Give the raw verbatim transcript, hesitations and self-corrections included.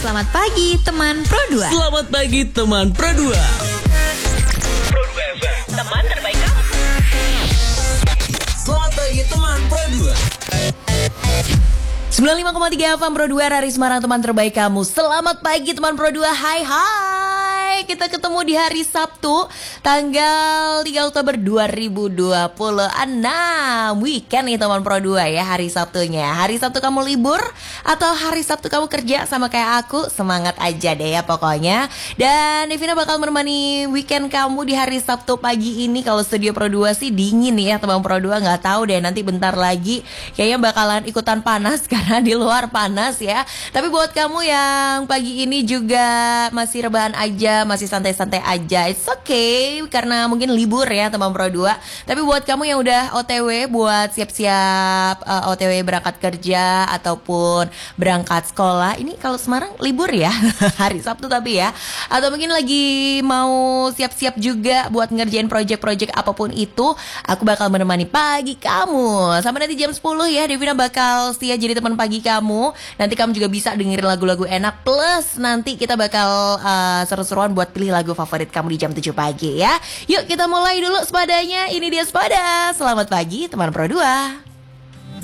Selamat pagi teman Pro dua. Selamat pagi teman Pro dua. Pro dua F M, teman terbaik kamu. Selamat pagi teman Pro dua. sembilan puluh lima koma tiga F M Pro dua, Rari Semarang, teman terbaik kamu. Selamat pagi teman Pro dua. Hai hai. Kita ketemu di hari Sabtu tanggal tiga Oktober dua ribu dua puluh enam. Weekend nih teman Pro dua ya hari Sabtunya. Hari Sabtu kamu libur atau hari Sabtu kamu kerja sama kayak aku? Semangat aja deh ya pokoknya. Dan Devina bakal menemani weekend kamu di hari Sabtu pagi ini. Kalau studio Pro dua sih dingin nih ya teman Pro dua. Gak tahu deh nanti bentar lagi kayaknya bakalan ikutan panas karena di luar panas ya. Tapi buat kamu yang pagi ini juga masih rebahan aja, masih santai-santai aja, it's okay karena mungkin libur ya teman Pro dua. Tapi buat kamu yang udah O T W buat siap-siap uh, O T W berangkat kerja ataupun berangkat sekolah, ini kalau Semarang libur ya hari Sabtu tapi ya. Atau mungkin lagi mau siap-siap juga buat ngerjain project-project apapun itu, aku bakal menemani pagi kamu sampai nanti jam sepuluh ya. Devina bakal setia jadi teman pagi kamu. Nanti kamu juga bisa dengerin lagu-lagu enak, plus nanti kita bakal uh, seru-seruan buat pilih lagu favorit kamu di jam tujuh pagi ya. Yuk kita mulai dulu sepadanya. Ini dia Sepada. Selamat pagi teman Pro dua.